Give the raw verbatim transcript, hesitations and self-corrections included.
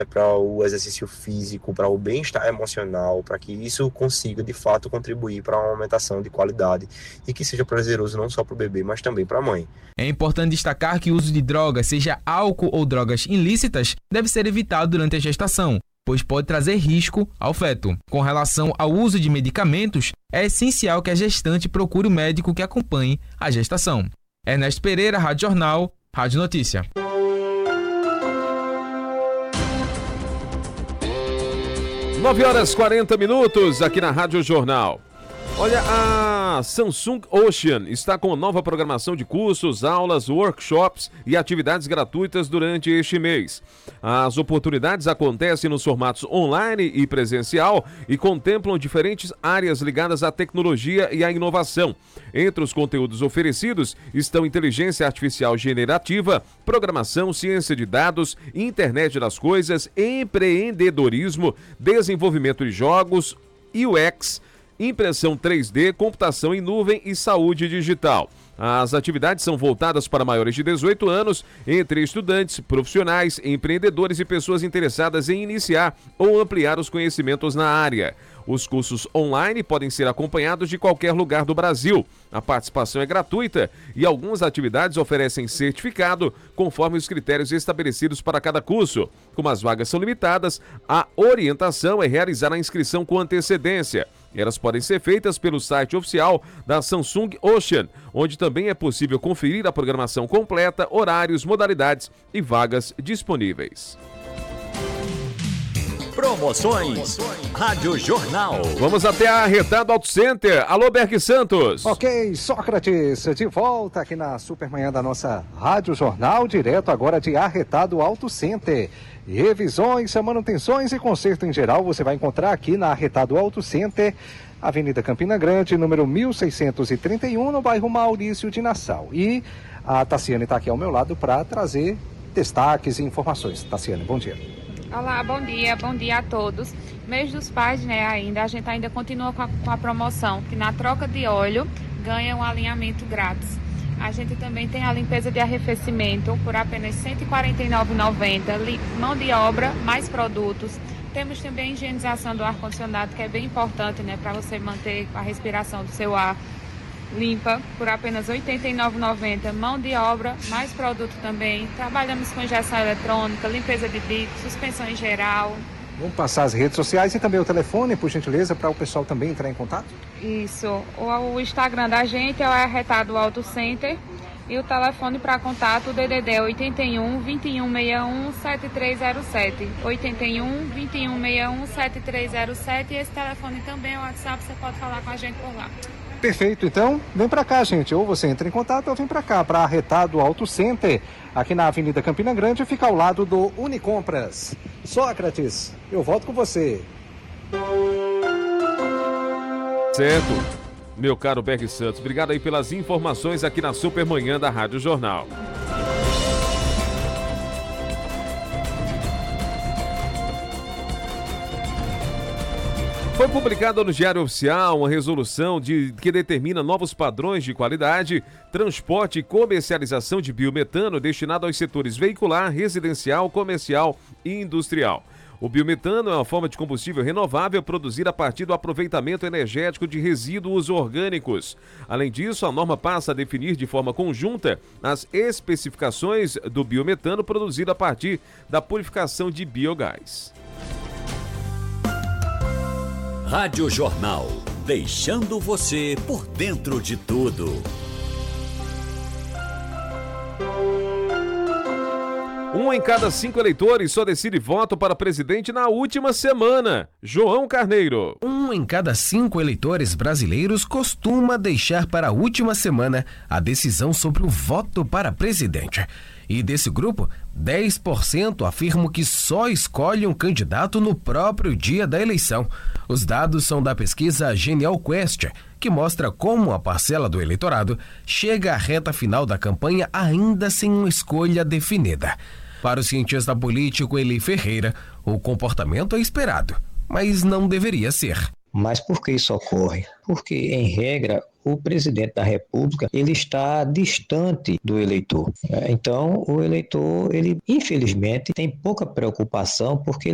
para o exercício físico, para o bem-estar emocional, para que isso consiga de fato contribuir para uma aumentação de qualidade e que seja prazeroso não só para o bebê, mas também para a mãe. É importante destacar que o uso de drogas, seja álcool ou drogas ilícitas, deve ser evitado durante a gestação, pois pode trazer risco ao feto. Com relação ao uso de medicamentos, é essencial que a gestante procure o médico que acompanhe a gestação. Ernesto Pereira, Rádio Jornal, Rádio Notícia. nove horas e quarenta minutos aqui na Rádio Jornal. Olha, a Samsung Ocean está com nova programação de cursos, aulas, workshops e atividades gratuitas durante este mês. As oportunidades acontecem nos formatos online e presencial e contemplam diferentes áreas ligadas à tecnologia e à inovação. Entre os conteúdos oferecidos estão inteligência artificial generativa, programação, ciência de dados, internet das coisas, empreendedorismo, desenvolvimento de jogos, U X, impressão três D, computação em nuvem e saúde digital. As atividades são voltadas para maiores de dezoito anos, entre estudantes, profissionais, empreendedores e pessoas interessadas em iniciar ou ampliar os conhecimentos na área. Os cursos online podem ser acompanhados de qualquer lugar do Brasil. A participação é gratuita e algumas atividades oferecem certificado conforme os critérios estabelecidos para cada curso. Como as vagas são limitadas, a orientação é realizar a inscrição com antecedência. Elas podem ser feitas pelo site oficial da Samsung Ocean, onde também é possível conferir a programação completa, horários, modalidades e vagas disponíveis. Promoções Rádio Jornal. Vamos até a Arretado Auto Center. Alô, Berg Santos. Ok, Sócrates, de volta aqui na Supermanhã da nossa Rádio Jornal, direto agora de Arretado Auto Center. Revisões, manutenções e conserto em geral você vai encontrar aqui na Arretado Auto Center, Avenida Campina Grande, número mil seiscentos e trinta e um, no bairro Maurício de Nassau. E a Tassiane está aqui ao meu lado para trazer destaques e informações. Tassiane, bom dia. Olá, bom dia, bom dia a todos. Mês dos pais, né, ainda, a gente ainda continua com a, com a promoção, que na troca de óleo ganha um alinhamento grátis. A gente também tem a limpeza de arrefecimento por apenas cento e quarenta e nove reais e noventa centavos, mão de obra, mais produtos. Temos também a higienização do ar-condicionado, que é bem importante, né, para você manter a respiração do seu ar limpa, por apenas oitenta e nove reais e noventa centavos, mão de obra, mais produto também. Trabalhamos com injeção eletrônica, limpeza de bico, suspensão em geral. Vamos passar as redes sociais e também o telefone, por gentileza, para o pessoal também entrar em contato? Isso. O, o Instagram da gente é o Arretado Auto Center e o telefone para contato, o D D D é oitenta e um, vinte e um, sessenta e um, setenta e três zero sete. oitenta e um, vinte e um, sessenta e um, setenta e três zero sete, e esse telefone também é o WhatsApp, você pode falar com a gente por lá. Perfeito, então vem para cá, gente, ou você entra em contato ou vem para cá, para Arretado Auto Center, aqui na Avenida Campina Grande, fica ao lado do Unicompras. Sócrates, eu volto com você. Certo, meu caro Berg Santos, obrigado aí pelas informações aqui na Supermanhã da Rádio Jornal. Foi publicada no Diário Oficial uma resolução de, que determina novos padrões de qualidade, transporte e comercialização de biometano destinado aos setores veicular, residencial, comercial e industrial. O biometano é uma forma de combustível renovável produzida a partir do aproveitamento energético de resíduos orgânicos. Além disso, a norma passa a definir de forma conjunta as especificações do biometano produzido a partir da purificação de biogás. Rádio Jornal, deixando você por dentro de tudo. Um em cada cinco eleitores só decide voto para presidente na última semana. João Carneiro. Um em cada cinco eleitores brasileiros costuma deixar para a última semana a decisão sobre o voto para presidente. E desse grupo, dez por cento afirmam que só escolhe um candidato no próprio dia da eleição. Os dados são da pesquisa Genial Quest, que mostra como a parcela do eleitorado chega à reta final da campanha ainda sem uma escolha definida. Para o cientista político Eli Ferreira, o comportamento é esperado, mas não deveria ser. Mas por que isso ocorre? Porque, em regra, o presidente da República ele está distante do eleitor. Então, o eleitor, ele infelizmente tem pouca preocupação porque